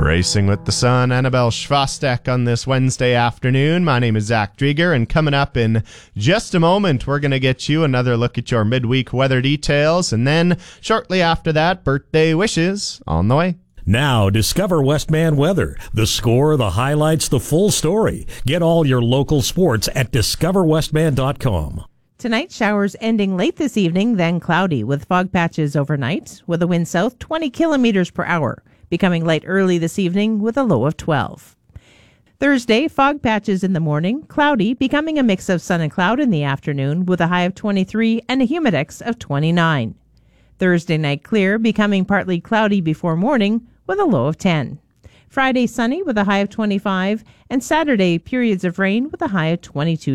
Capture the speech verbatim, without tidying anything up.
Racing with the Sun, Annabelle Schwastek on this Wednesday afternoon. My name is Zach Drieger, and coming up in just a moment, we're going to get you another look at your midweek weather details, and then shortly after that, birthday wishes on the way. Now, discover Westman Weather. The score, the highlights, the full story. Get all your local sports at discover westman dot com. Tonight, showers ending late this evening, then cloudy with fog patches overnight, with a wind south twenty kilometers per hour, becoming light early this evening with a low of twelve. Thursday, fog patches in the morning, cloudy, becoming a mix of sun and cloud in the afternoon with a high of twenty-three and a humidex of twenty-nine. Thursday night clear, becoming partly cloudy before morning with a low of ten. Friday sunny with a high of twenty-five, and Saturday periods of rain with a high of twenty-two.